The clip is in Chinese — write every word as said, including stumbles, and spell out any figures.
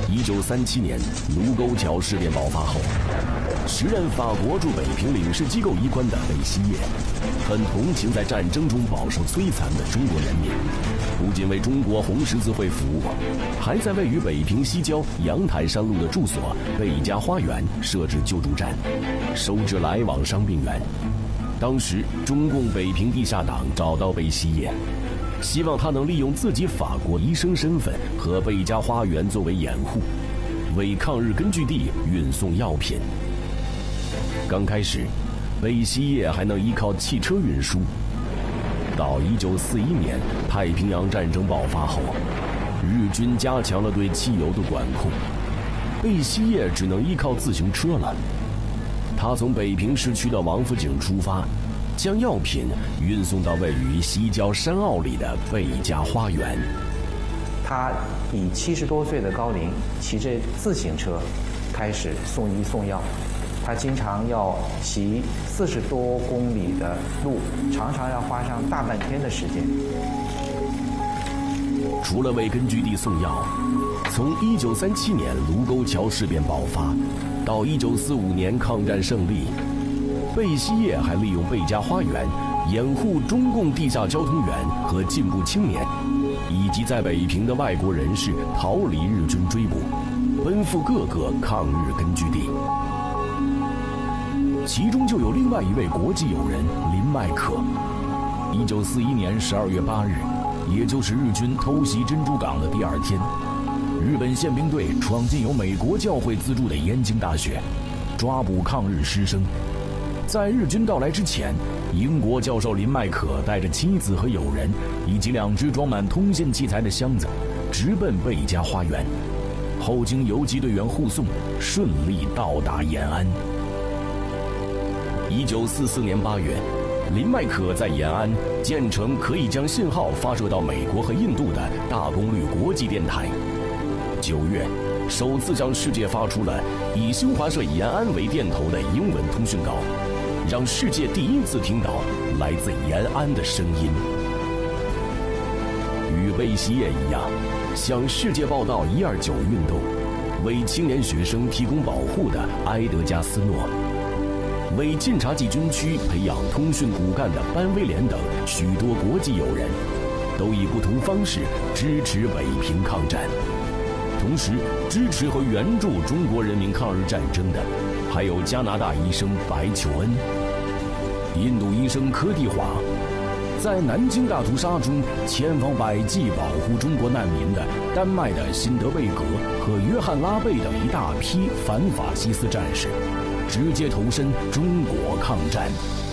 一九三七年卢沟桥事变爆发后，时任法国驻北平领事机构医官的贝希叶，很同情在战争中饱受摧残的中国人民，不仅为中国红十字会服务，还在位于北平西郊阳台山路的住所贝家花园设置救助站，收治来往伤病员。当时，中共北平地下党找到贝希叶，希望他能利用自己法国医生身份和贝家花园作为掩护，为抗日根据地运送药品。刚开始，贝希叶还能依靠汽车运输。到一九四一年太平洋战争爆发后，日军加强了对汽油的管控，贝希叶只能依靠自行车了。他从北平市区的王府井出发，将药品运送到位于西郊山坳里的贝家花园。 他以七十多岁的高龄，骑着自行车开始送医送药。他经常要骑四十多公里的路，常常要花上大半天的时间。 除了为根据地送药，从一九三七年卢沟桥事变爆发到一九四五年抗战胜利，贝希叶还利用贝家花园掩护中共地下交通员和进步青年，以及在北平的外国人士逃离日军追捕，奔赴各个抗日根据地。其中就有另外一位国际友人林迈可。一九四一年十二月八日，也就是日军偷袭珍珠港的第二天，日本宪兵队闯进由美国教会资助的燕京大学，抓捕抗日师生。在日军到来之前，英国教授林迈可带着妻子和友人以及两只装满通信器材的箱子，直奔贝家花园，后经游击队员护送，顺利到达延安。一九四四年八月，林迈可在延安建成可以将信号发射到美国和印度的大功率国际电台。九月，首次向世界发出了以新华社延安为电头的英文通讯稿，让世界第一次听到来自延安的声音。与贝希叶一样，向世界报道一二九运动，为青年学生提供保护的埃德加斯诺，为晋察冀军区培养通讯骨干的班威廉等许多国际友人，都以不同方式支持北平抗战。同时，支持和援助中国人民抗日战争的，还有加拿大医生白求恩、印度医生柯蒂华，在南京大屠杀中千方百计保护中国难民的丹麦的辛德贝格和约翰拉贝等一大批反法西斯战士，直接投身中国抗战。